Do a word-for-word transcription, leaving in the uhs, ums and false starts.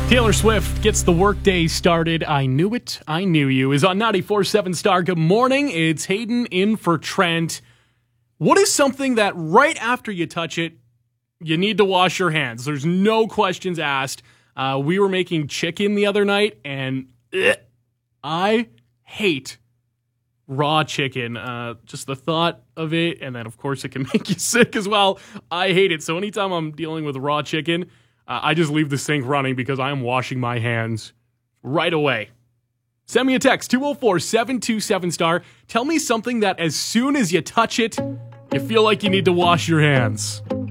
Taylor Swift gets the workday started. I knew it. I knew you. Is on ninety-four point seven Star. Good morning. It's Hayden in for Trent. What is something that right after you touch it, you need to wash your hands? There's no questions asked. Uh, we were making chicken the other night, and ugh, I hate raw chicken. Uh, just the thought of it, and then, of course, it can make you sick as well. I hate it. So anytime I'm dealing with raw chicken, Uh, I just leave the sink running because I am washing my hands right away. Send me a text, two oh four, seven two seven star. Tell me something that as soon as you touch it, you feel like you need to wash your hands.